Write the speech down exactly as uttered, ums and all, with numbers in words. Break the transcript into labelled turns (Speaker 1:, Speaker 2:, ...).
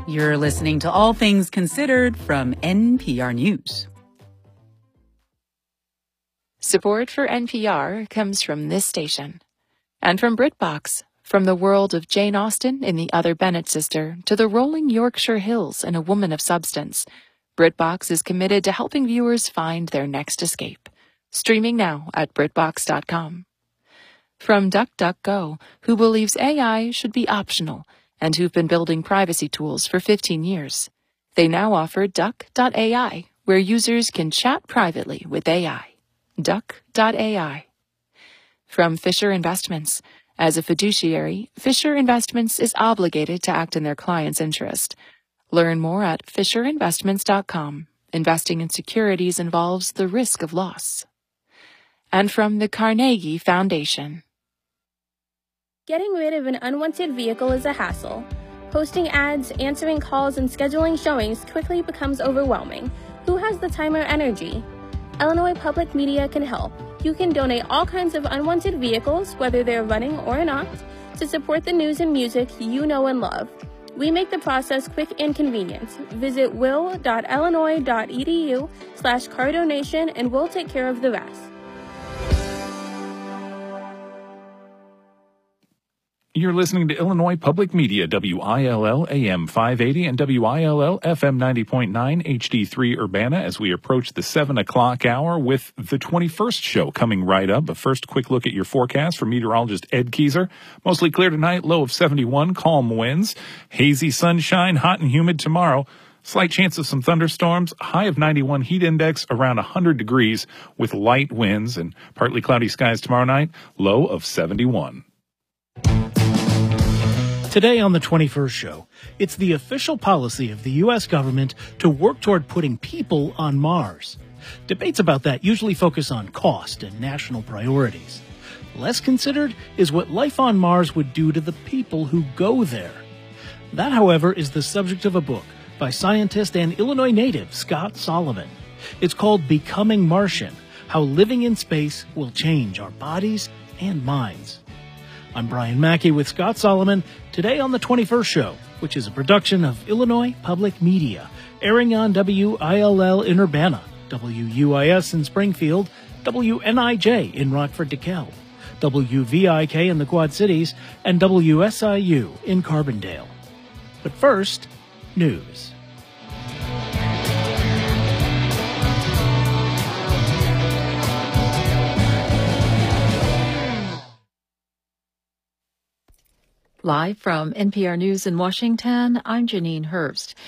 Speaker 1: You're listening to All Things Considered from N P R News.
Speaker 2: Support for N P R comes from this station. And from BritBox, from the world of Jane Austen in The Other Bennet Sister to the rolling Yorkshire Hills in A Woman of Substance, BritBox is committed to helping viewers find their next escape. Streaming now at BritBox dot com. From DuckDuckGo, who believes A I should be optional and who've been building privacy tools for fifteen years. They now offer Duck dot A I, where users can chat privately with A I. Duck dot A I. From Fisher Investments. As a fiduciary, Fisher Investments is obligated to act in their client's interest. Learn more at Fisher Investments dot com. Investing in securities involves the risk of loss. And from the Carnegie Foundation.
Speaker 3: Getting rid of an unwanted vehicle is a hassle. Posting ads, answering calls, and scheduling showings quickly becomes overwhelming. Who has the time or energy? Illinois Public Media can help. You can donate all kinds of unwanted vehicles, whether they're running or not, to support the news and music you know and love. We make the process quick and convenient. Visit will dot illinois dot e d u slash car donation and we'll take care of the rest.
Speaker 4: You're listening to Illinois Public Media, W I L L A M five eighty and W I L L F M ninety point nine H D three Urbana as we approach the seven o'clock hour with the twenty-first show coming right up. But first, quick look at your forecast from meteorologist Ed Kieser. Mostly clear tonight, low of seventy-one, calm winds, hazy sunshine, hot and humid tomorrow. Slight chance of some thunderstorms, high of ninety-one, heat index around one hundred degrees with light winds and partly cloudy skies tomorrow night, low of seventy-one.
Speaker 5: Today on the twenty-first show, it's the official policy of the U S government to work toward putting people on Mars. Debates about that usually focus on cost and national priorities. Less considered is what life on Mars would do to the people who go there. That, however, is the subject of a book by scientist and Illinois native Scott Solomon. It's called Becoming Martian: How Living in Space Will Change Our Bodies and Minds. I'm Brian Mackey with Scott Solomon, today on the twenty-first show, which is a production of Illinois Public Media, airing on W I L L in Urbana, W U I S in Springfield, W N I J in Rockford-DeKalb, W V I K in the Quad Cities, and W S I U in Carbondale. But first, news.
Speaker 6: Live from N P R News in Washington, I'm Janine Hurst.